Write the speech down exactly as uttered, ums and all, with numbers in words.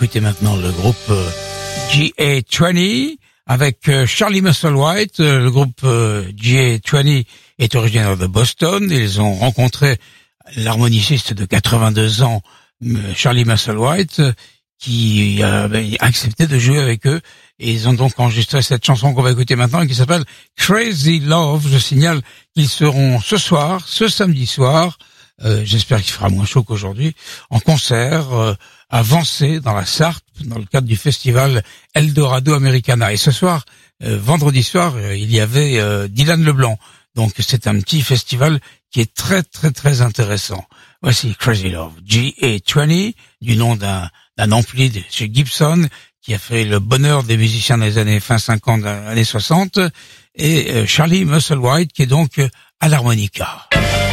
écouter maintenant le groupe euh, G A vingt avec euh, Charlie Musselwhite. Euh, le groupe euh, G A vingt est originaire de Boston. Ils ont rencontré l'harmoniciste de quatre-vingt-deux ans, Charlie Musselwhite, euh, qui a ben, accepté de jouer avec eux. Et ils ont donc enregistré cette chanson qu'on va écouter maintenant, qui s'appelle Crazy Love. Je signale qu'ils seront ce soir, ce samedi soir, euh, j'espère qu'il fera moins chaud qu'aujourd'hui, en concert euh, à Vancé, dans la Sarthe, dans le cadre du festival Eldorado Americana. Et ce soir, euh, vendredi soir, euh, il y avait euh, Dylan Leblanc. Donc c'est un petit festival qui est très très très intéressant. Voici Crazy Love, G A vingt, du nom d'un d'un ampli de chez Gibson, qui a fait le bonheur des musiciens des années fin cinquante, années soixante, et euh, Charlie Musselwhite, qui est donc euh, à l'harmonica.